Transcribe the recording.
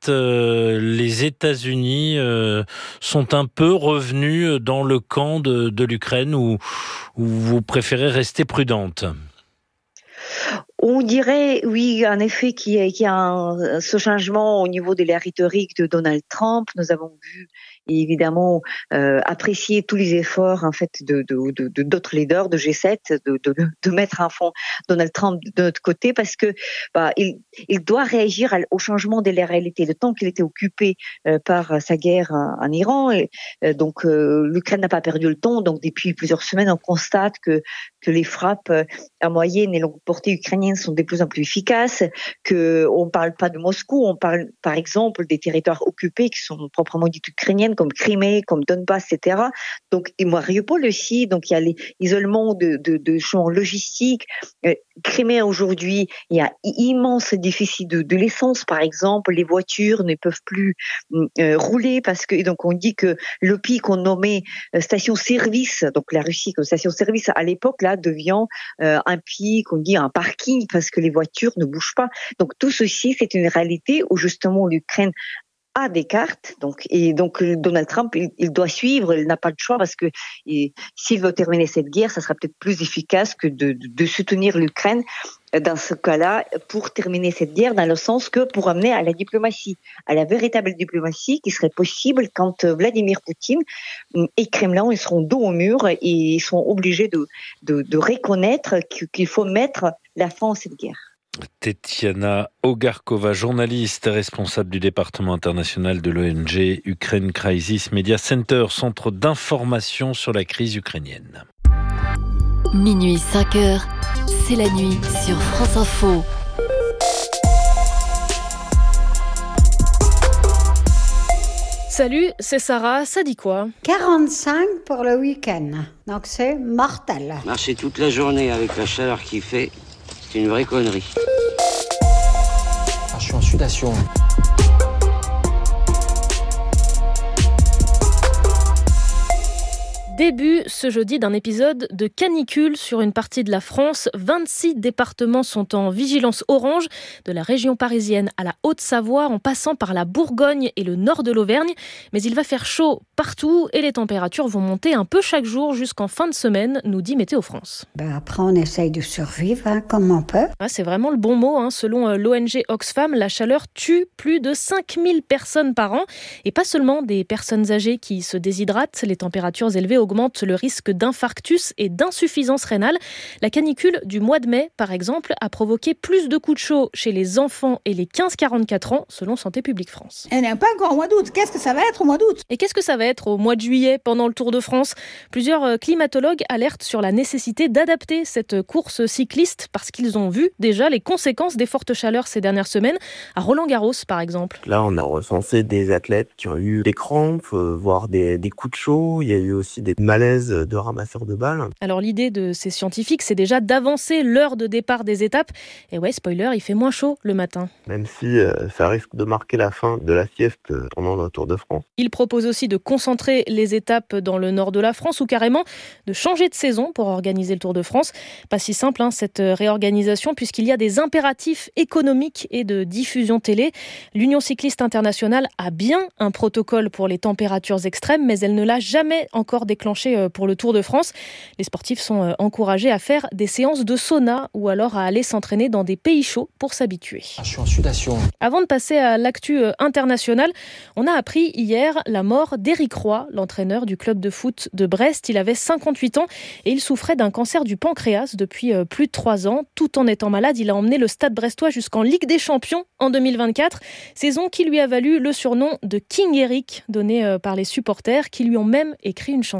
l'Est, les États-Unis sont un peu revenus dans le camp de l'Ukraine ou vous préférez rester prudente ? On dirait, oui, en effet, qu'il y a ce changement au niveau de la rhétorique de Donald Trump. Nous avons vu, évidemment, apprécier tous les efforts, en fait, de d'autres leaders de G7, de mettre en fond Donald Trump de notre côté, parce que il doit réagir au changement de la réalité. Le temps qu'il était occupé par sa guerre en Iran, donc l'Ukraine n'a pas perdu le temps. Donc depuis plusieurs semaines, on constate que les frappes à moyenne et longue portée ukrainiennes sont de plus en plus efficaces, qu'on ne parle pas de Moscou, on parle par exemple des territoires occupés qui sont proprement dits ukrainiennes, comme Crimée, comme Donbass, etc. Donc, et Mariupol aussi, donc il y a l'isolement de champs logistiques. Crimée aujourd'hui, il y a immense déficit de l'essence, par exemple, les voitures ne peuvent plus rouler parce que, donc on dit que le pic qu'on nommait station-service, donc la Russie comme station-service à l'époque là devient un pic, on dit un parking parce que les voitures ne bougent pas. Donc tout ceci, c'est une réalité où justement l'Ukraine a des cartes, donc Donald Trump, il doit suivre, il n'a pas le choix parce que s'il veut terminer cette guerre, ça sera peut-être plus efficace que de soutenir l'Ukraine dans ce cas-là pour terminer cette guerre, dans le sens que pour amener à la diplomatie, à la véritable diplomatie qui serait possible quand Vladimir Poutine et Kremlin ils seront dos au mur et ils seront obligés de reconnaître qu'il faut mettre la fin à cette guerre. Tetiana Ogarkova, journaliste responsable du département international de l'ONG Ukraine Crisis Media Center, centre d'information sur la crise ukrainienne. Minuit 5h, c'est la nuit sur France Info. Salut, c'est Sarah, ça dit quoi ? 45 pour le week-end, donc c'est mortel. Marcher toute la journée avec la chaleur qu'il fait, c'est une vraie connerie. Je suis en sudation. Début ce jeudi d'un épisode de canicule sur une partie de la France. 26 départements sont en vigilance orange, de la région parisienne à la Haute-Savoie, en passant par la Bourgogne et le nord de l'Auvergne. Mais il va faire chaud partout et les températures vont monter un peu chaque jour jusqu'en fin de semaine, nous dit Météo France. Après, on essaye de survivre comme on peut. C'est vraiment le bon mot. Selon l'ONG Oxfam, la chaleur tue plus de 5000 personnes par an. Et pas seulement des personnes âgées qui se déshydratent. Les températures élevées augmente le risque d'infarctus et d'insuffisance rénale. La canicule du mois de mai, par exemple, a provoqué plus de coups de chaud chez les enfants et les 15-44 ans, selon Santé publique France. Elle n'est pas encore au mois d'août. Qu'est-ce que ça va être au mois d'août ? Et qu'est-ce que ça va être au mois de juillet, pendant le Tour de France ? Plusieurs climatologues alertent sur la nécessité d'adapter cette course cycliste parce qu'ils ont vu déjà les conséquences des fortes chaleurs ces dernières semaines, à Roland-Garros, par exemple. Là, on a recensé des athlètes qui ont eu des crampes, voire des coups de chaud. Il y a eu aussi des malaise de ramasseurs de balles. Alors l'idée de ces scientifiques, c'est déjà d'avancer l'heure de départ des étapes. Et ouais, spoiler, il fait moins chaud le matin. Même si ça risque de marquer la fin de la sieste pendant le Tour de France. Il propose aussi de concentrer les étapes dans le nord de la France ou carrément de changer de saison pour organiser le Tour de France. Pas si simple cette réorganisation puisqu'il y a des impératifs économiques et de diffusion télé. L'Union cycliste internationale a bien un protocole pour les températures extrêmes, mais elle ne l'a jamais encore déclenché pour le Tour de France. Les sportifs sont encouragés à faire des séances de sauna ou alors à aller s'entraîner dans des pays chauds pour s'habituer. Je suis en sudation. Avant de passer à l'actu internationale, on a appris hier la mort d'Éric Roy, l'entraîneur du club de foot de Brest. Il avait 58 ans et il souffrait d'un cancer du pancréas depuis plus de 3 ans. Tout en étant malade, il a emmené le Stade brestois jusqu'en Ligue des Champions en 2024. Saison qui lui a valu le surnom de King Eric, donné par les supporters qui lui ont même écrit une chanson.